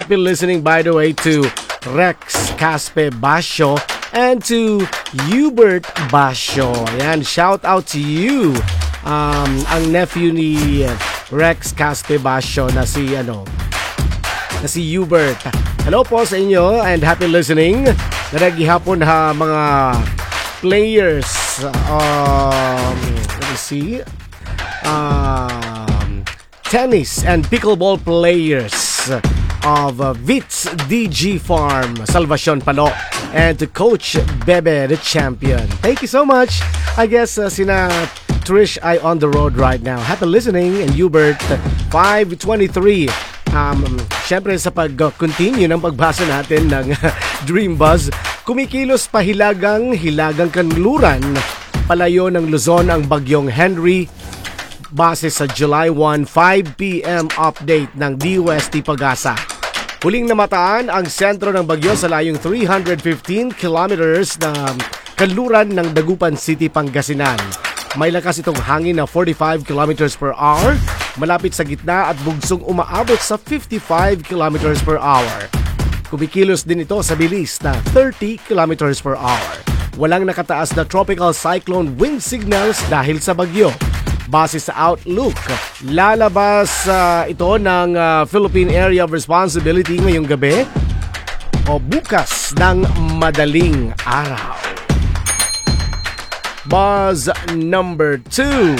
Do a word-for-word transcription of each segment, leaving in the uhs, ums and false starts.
happy listening, by the way, to Rex Caspe Basho and to Hubert Basho. Ayan, shout out to you. Um, ang nephew ni Rex Caspe Basho na si, ano, na si Hubert. Hello po sa inyo and happy listening. Naragihapon ha mga players. Um, let me see. Um, tennis and pickleball players of uh, Vitz D G Farm, Salvacion Palo, and to Coach Bebe, the champion. Thank you so much. I guess uh, sina Trish ay on the road right now. Happy listening. And Hubert, five twenty-three. Um, Siyempre sa pag-continue ng pagbasa natin ng Dream Buzz, kumikilos pa hilagang hilagang kanluran palayo ng Luzon ang bagyong Henry base sa July first, five p.m. update ng D O S T Pag-asa. Huling namataan ang sentro ng bagyo sa layong three hundred fifteen kilometers na kanluran ng Dagupan City, Pangasinan. May lakas itong hangin na forty-five kilometers per hour, malapit sa gitna at bugsong umaabot sa fifty-five kilometers per hour. Kumikilos din ito sa bilis na thirty kilometers per hour. Walang nakataas na tropical cyclone wind signals dahil sa bagyo. Base sa outlook, lalabas uh, ito ng uh, Philippine Area of Responsibility ngayong gabi o bukas ng madaling araw. Buzz number two.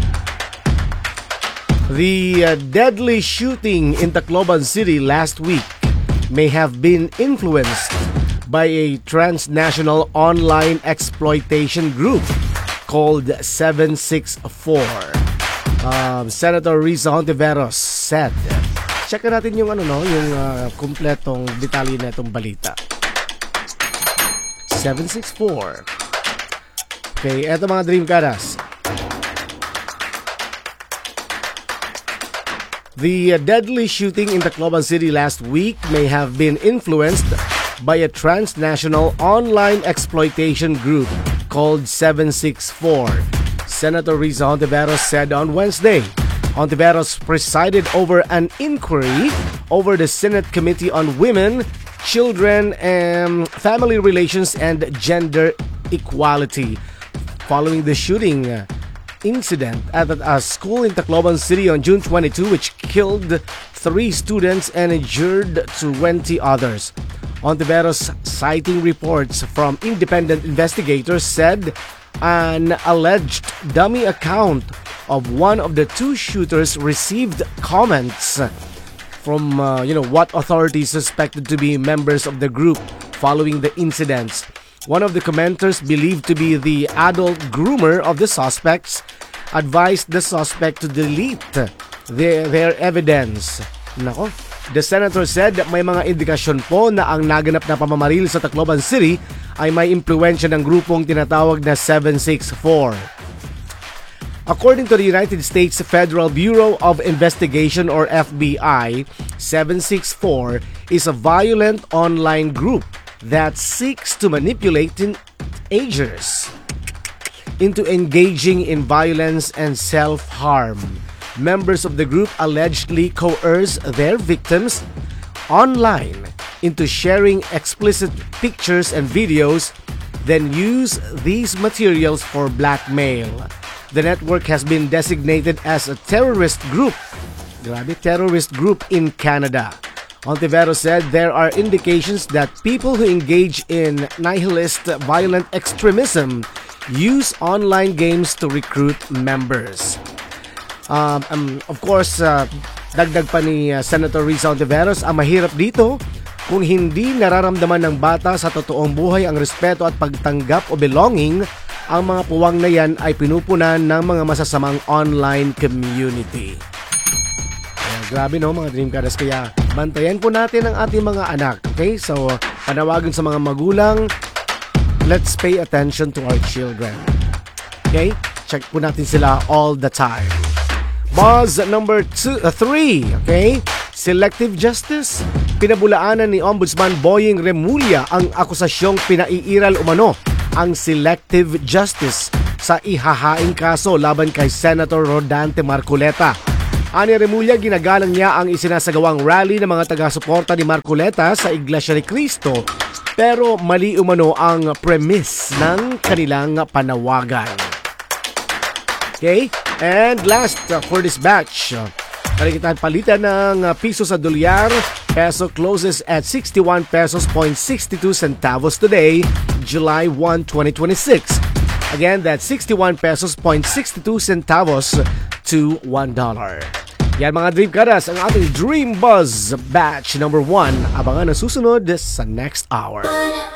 The uh, deadly shooting in Tacloban City last week may have been influenced by a transnational online exploitation group called seven six four. Um, Senator Risa Hontiveros said. Check natin yung ano no, yung uh, kumpletong detalye na itong balita. seven six four. Okay, eto mga Dreamcadas. The uh, deadly shooting in Tacloban City last week may have been influenced by a transnational online exploitation group called seven six four. Senator Risa Hontiveros said on Wednesday. Hontiveros presided over an inquiry over the Senate Committee on Women, Children, and Family Relations and Gender Equality following the shooting incident at a school in Tacloban City on June twenty-second, which killed three students and injured twenty others. Hontiveros, citing reports from independent investigators, said an alleged dummy account of one of the two shooters received comments from uh, you know what authorities suspected to be members of the group following the incidents. One of the commenters, believed to be the adult groomer of the suspects, advised the suspect to delete their, their evidence. Nako, the senator said that may mga indikasyon po na ang naganap na pamamaril sa Tacloban City ay may impluwensya ng grupong tinatawag na seven six four. According to the United States Federal Bureau of Investigation or F B I, seven six four is a violent online group that seeks to manipulate teenagers into engaging in violence and self-harm. Members of the group allegedly coerce their victims online into sharing explicit pictures and videos, then use these materials for blackmail. The network has been designated as a terrorist group. Grabe, terrorist group in Canada. Hontiveros said there are indications that people who engage in nihilist violent extremism use online games to recruit members. Um, um, of course, uh, dagdag pa ni uh, Senator Risa Hontiveros, ang mahirap dito kung hindi nararamdaman ng bata sa totoong buhay ang respeto at pagtanggap o belonging, ang mga puwang na yan ay pinupunan ng mga masasamang online community. Grabe no mga Dreamcadas, kaya bantayan po natin ang ating mga anak. Okay, so panawagan sa mga magulang, let's pay attention to our children. Okay, check po natin sila all the time. Buzz number two, uh, three, okay, selective justice. Pinabulaanan ni Ombudsman Boying Remulla ang akusasyong pinaiiral umano ang selective justice sa ihahaing kaso laban kay Senator Rodante Marcoleta. Ani Remulla, ginagalang niya ang isinasagawang rally ng mga taga-suporta ni Marcoleta sa Iglesia ni Cristo, pero mali umano ang premise ng kanilang panawagan. Okay? And last uh, for this batch, uh, kalikitan palitan ng uh, piso sa dolyar. Peso closes at sixty-one pesos point sixty-two centavos today, July first, twenty twenty-six. Again, that's sixty-one pesos point sixty-two centavos to one dollar. Yan mga Dream Kadas, ang ating Dream Buzz Batch number one. Abangan ang susunod sa next hour.